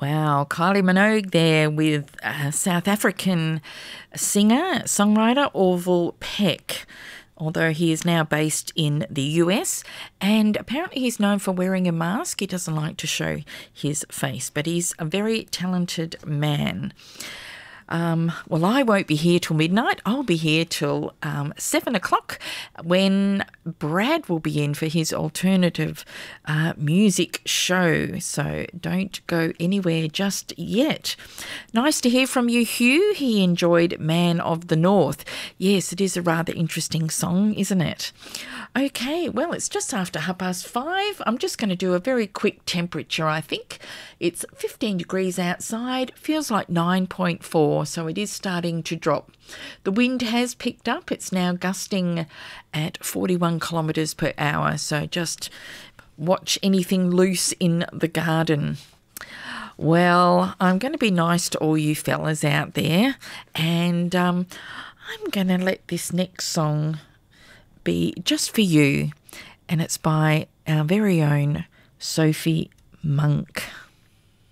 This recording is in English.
Wow, Kylie Minogue there with South African singer, songwriter Orville Peck, although he is now based in the US, and apparently he's known for wearing a mask. He doesn't like to show his face, but he's a very talented man. Well, I won't be here till midnight. I'll be here till 7 o'clock when Brad will be in for his alternative music show. So don't go anywhere just yet. Nice to hear from you, Hugh. He enjoyed Man of the North. Yes, it is a rather interesting song, isn't it? Okay, well, it's just after 5:30. I'm just going to do a very quick temperature, I think. It's 15 degrees outside, feels like 9.4, so it is starting to drop. The wind has picked up. It's now gusting at 41 kilometres per hour, so just watch anything loose in the garden. Well, I'm going to be nice to all you fellas out there, and I'm going to let this next song be just for you, and it's by our very own Sophie Monk.